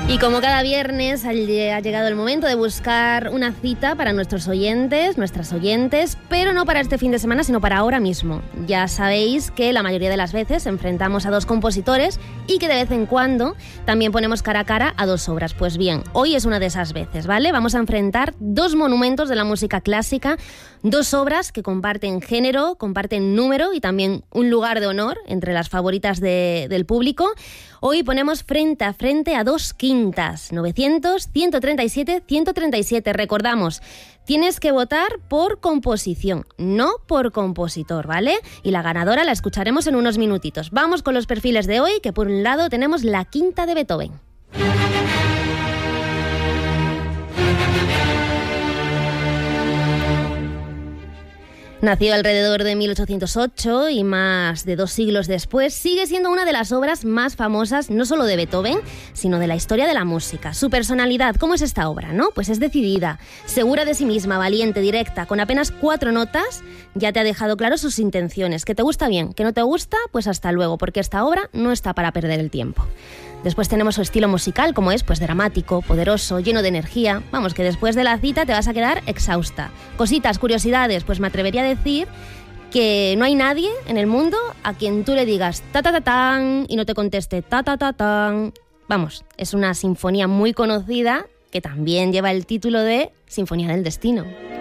Y como cada viernes ha llegado el momento de buscar una cita para nuestros oyentes, nuestras oyentes, pero no para este fin de semana, sino para ahora mismo. Ya sabéis que la mayoría de las veces enfrentamos a dos compositores y que de vez en cuando también ponemos cara a cara a dos obras. Pues bien, hoy es una de esas veces, ¿vale? Vamos a enfrentar dos monumentos de la música clásica, dos obras que comparten género, comparten número y también un lugar de honor entre las favoritas del público. Hoy ponemos frente a frente a dos quintas, 900, 137, 137. Recordamos, tienes que votar por composición, no por compositor, ¿vale? Y la ganadora la escucharemos en unos minutitos. Vamos con los perfiles de hoy, que por un lado tenemos la quinta de Beethoven. Nació alrededor de 1808 y más de 2 siglos después sigue siendo una de las obras más famosas no solo de Beethoven, sino de la historia de la música. Su personalidad, ¿cómo es esta obra, no? Pues es decidida, segura de sí misma, valiente, directa, con apenas 4 notas, ya te ha dejado claro sus intenciones. Que te gusta bien, que no te gusta, pues hasta luego, porque esta obra no está para perder el tiempo. Después tenemos su estilo musical, como es, pues dramático, poderoso, lleno de energía. Vamos, que después de la cita te vas a quedar exhausta. Cositas, curiosidades, pues me atrevería a decir que no hay nadie en el mundo a quien tú le digas ta-ta-ta-tan y no te conteste ta-ta-ta-tan. Vamos, es una sinfonía muy conocida que también lleva el título de Sinfonía del Destino.